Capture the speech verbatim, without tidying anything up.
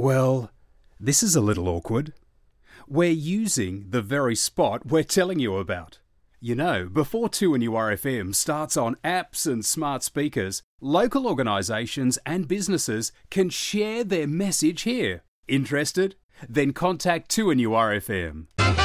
Well, this is a little awkward. We're using the very spot we're telling you about. You know, before two N U R F M starts on apps and smart speakers, local organisations and businesses can share their message here. Interested? Then contact two N U R F M.